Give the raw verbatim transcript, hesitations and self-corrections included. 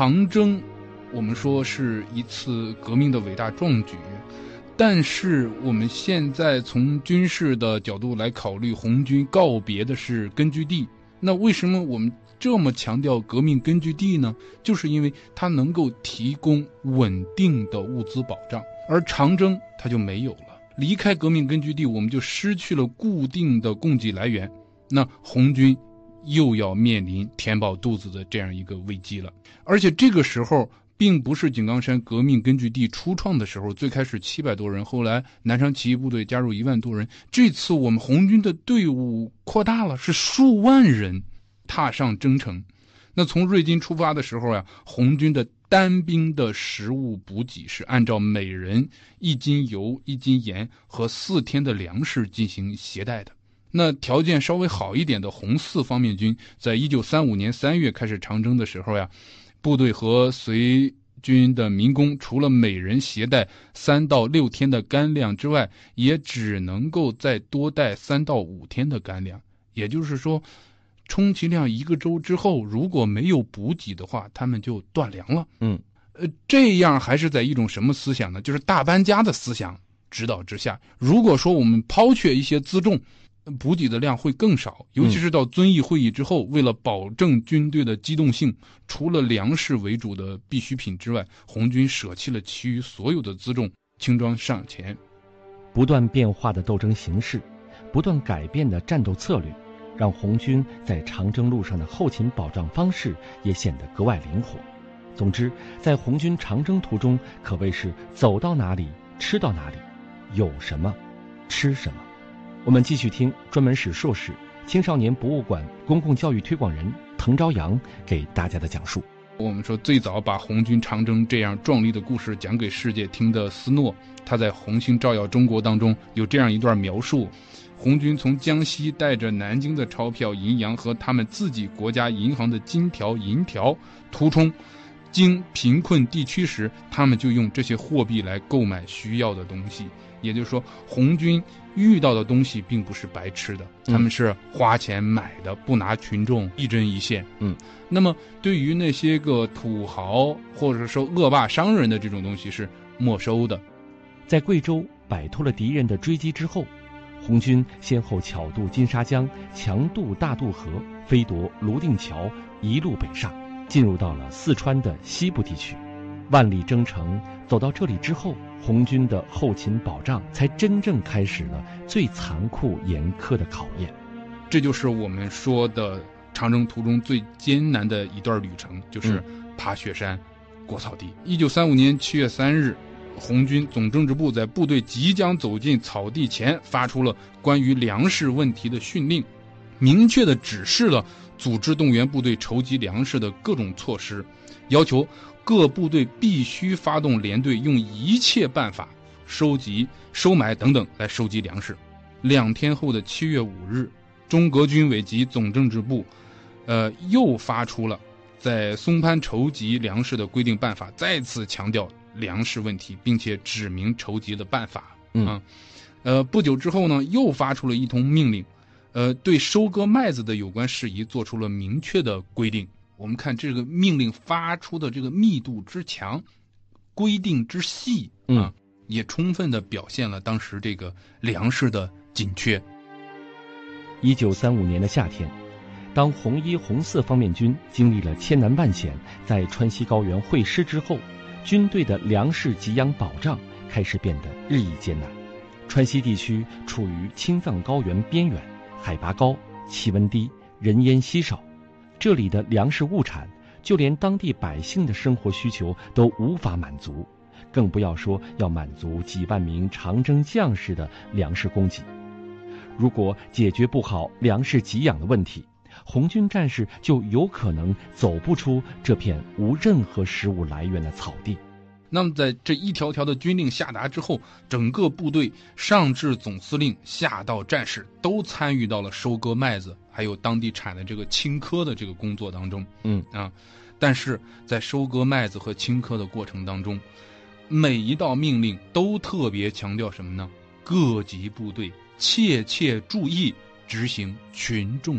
长征我们说是一次革命的伟大壮举，但是我们现在从军事的角度来考虑，红军告别的是根据地。那为什么我们这么强调革命根据地呢？就是因为它能够提供稳定的物资保障，而长征它就没有了。离开革命根据地，我们就失去了固定的供给来源，那红军又要面临填饱肚子的这样一个危机了。而且这个时候并不是井冈山革命根据地初创的时候，最开始七百多人，后来南昌起义部队加入一万多人，这次我们红军的队伍扩大了，是数万人踏上征程。那从瑞金出发的时候呀、啊，红军的单兵的食物补给是按照每人一斤油、一斤盐和四天的粮食进行携带的。那条件稍微好一点的红四方面军，在一九三五年三月开始长征的时候呀，部队和随军的民工除了每人携带三到六天的干粮之外，也只能够再多带三到五天的干粮。也就是说，充其量一个周之后，如果没有补给的话，他们就断粮了。 嗯， 呃，这样还是在一种什么思想呢？就是大搬家的思想指导之下。如果说我们抛却一些辎重，补给的量会更少，尤其是到遵义会议之后、嗯、为了保证军队的机动性，除了粮食为主的必需品之外，红军舍弃了其余所有的辎重轻装上前。 不断变化的斗争形势，不断改变的战斗策略，让红军在长征路上的后勤保障方式也显得格外灵活。总之，在红军长征途中可谓是走到哪里吃到哪里，有什么吃什么。我们继续听专门史硕士、青少年博物馆公共教育推广人滕朝阳给大家的讲述。 我们说最早把红军长征这样壮丽的故事讲给世界听的斯诺，他在《红星照耀中国》当中有这样一段描述：红军从江西带着南京的钞票、银洋和他们自己国家银行的金条、银条途冲经贫困地区时，他们就用这些货币来购买需要的东西。也就是说，红军遇到的东西并不是白吃的，他们是花钱买的，不拿群众一针一线。 嗯， 那么对于那些个土豪或者说恶霸商人的这种东西是没收的。 在贵州摆脱了敌人的追击之后，红军先后巧渡金沙江，强渡大渡河，飞夺泸定桥，一路北上，进入到了四川的西部地区。万里征程走到这里之后，红军的后勤保障才真正开始了最残酷严苛的考验。 这就是我们说的长征途中最艰难的一段旅程，就是爬雪山、过草地。一九三五年七月三日，红军总政治部在部队即将走进草地前发出了关于粮食问题的训令，明确地指示了组织动员部队筹集粮食的各种措施，要求各部队必须发动连队，用一切办法收集、收买等等来收集粮食。两天后的七月五日，中革军委及总政治部，呃，又发出了在松潘筹集粮食的规定办法，再次强调粮食问题，并且指明筹集的办法。 嗯， 啊，呃，不久之后呢，又发出了一通命令，呃，对收割麦子的有关事宜做出了明确的规定。我们看这个命令发出的这个密度之强，规定之细啊， 嗯， 也充分地表现了当时这个粮食的紧缺。 一九三五年的夏天，当红一、红四方面军经历了千难万险，在川西高原会师之后，军队的粮食给养保障开始变得日益艰难。川西地区处于青藏高原边缘，海拔高，气温低，人烟稀少。这里的粮食物产，就连当地百姓的生活需求都无法满足，更不要说要满足几万名长征将士的粮食供给。如果解决不好粮食给养的问题，红军战士就有可能走不出这片无任何食物来源的草地。 那么在这一条条的军令下达之后，整个部队上至总司令下到战士都参与到了收割麦子还有当地产的这个青稞的这个工作当中。 嗯啊，但是在收割麦子和青稞的过程当中，每一道命令都特别强调什么呢？各级部队切切注意执行群众